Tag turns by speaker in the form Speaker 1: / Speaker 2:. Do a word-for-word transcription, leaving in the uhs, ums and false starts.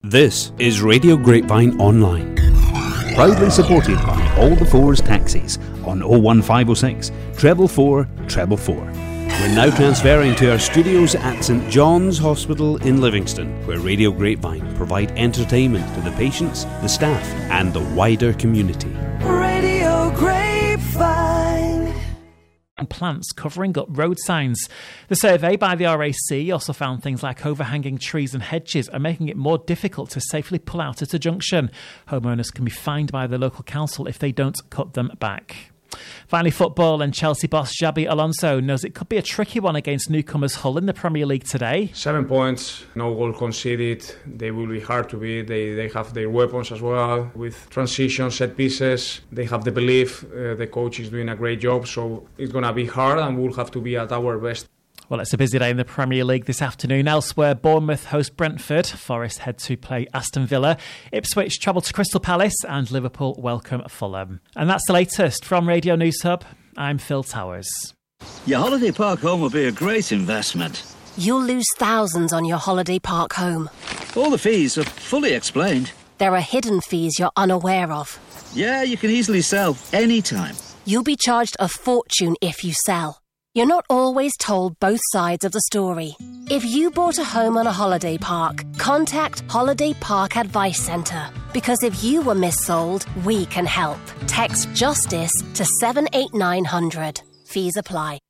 Speaker 1: This is Radio Grapevine Online, proudly supported by All the Fours Taxis on oh one five oh six, treble four, treble four. We're now transferring to our studios at St John's Hospital in Livingston, where Radio Grapevine provide entertainment to the patients, the staff and the wider community.
Speaker 2: Radio Grapevine.
Speaker 3: And plants covering up road signs. The survey by the R A C also found things like overhanging trees and hedges are making it more difficult to safely pull out at a junction. Homeowners can be fined by the local council if they don't cut them back. Finally, football, and Chelsea boss Xabi Alonso knows it could be a tricky one against newcomers Hull in the Premier League today.
Speaker 4: Seven points, no goal conceded. They will be hard to beat. They they have their weapons as well. With transition, set pieces, they have the belief. Uh, the coach is doing a great job, so it's going to be hard and we'll have to be at our best.
Speaker 3: Well, it's a busy day in the Premier League this afternoon. Elsewhere, Bournemouth host Brentford, Forest head to play Aston Villa, Ipswich travel to Crystal Palace and Liverpool welcome Fulham. And that's the latest from Radio News Hub. I'm Phil Towers.
Speaker 5: Your holiday park home will be a great investment.
Speaker 6: You'll lose thousands on your holiday park home.
Speaker 5: All the fees are fully explained.
Speaker 6: There are hidden fees you're unaware of.
Speaker 5: Yeah, you can easily sell anytime.
Speaker 6: You'll be charged a fortune if you sell. You're not always told both sides of the story. If you bought a home on a holiday park, contact Holiday Park Advice Centre. Because if you were missold, we can help. Text JUSTICE to seven eight nine hundred. Fees apply.